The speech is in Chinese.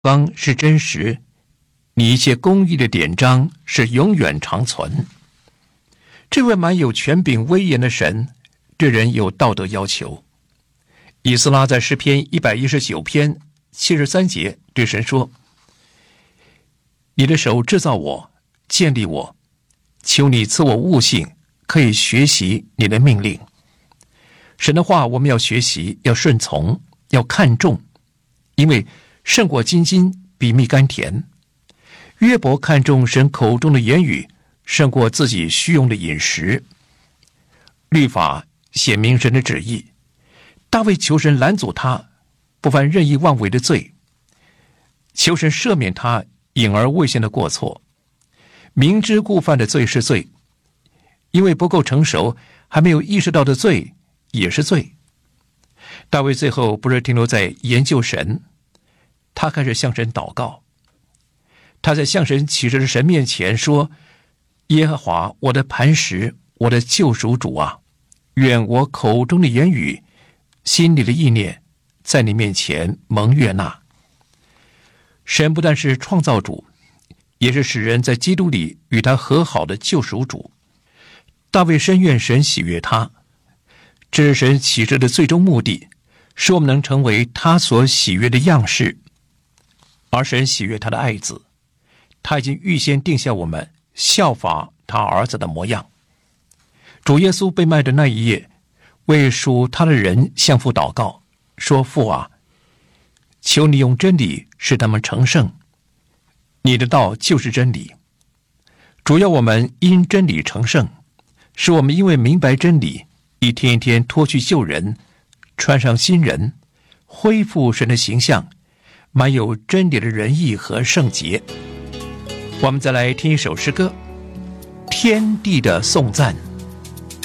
方是真实，你一切公义的典章是永远长存。这位满有权柄威严的神，对人有道德要求。以斯拉在诗篇119篇73节对神说：你的手制造我，建立我，求你赐我悟性，可以学习你的命令。神的话我们要学习，要顺从，要看重，因为胜过金金，比蜜甘甜。约伯看重神口中的言语，胜过自己虚用的饮食。律法显明神的旨意。大卫求神拦阻他不犯任意妄为的罪，求神赦免他隐而未现的过错。明知故犯的罪是罪，因为不够成熟，还没有意识到的罪也是罪。大卫最后不是停留在研究神，他开始向神祷告。他在向神启示的神面前说：耶和华，我的磐石，我的救赎主啊，愿我口中的言语，心里的意念，在你面前蒙悦纳。神不但是创造主，也是使人在基督里与他和好的救赎主。大卫深愿神喜悦他，这是神启示的最终目的，使我们能成为他所喜悦的样式。而神喜悦他的爱子，他已经预先定下我们效法他儿子的模样。主耶稣被卖的那一夜，为属他的人向父祷告，说：父啊，求你用真理使他们成圣，你的道就是真理。主要我们因真理成圣，使我们因为明白真理，一天一天脱去旧人，穿上新人，恢复神的形象，满有真理的仁义和圣洁。我们再来听一首诗歌，天地的颂赞。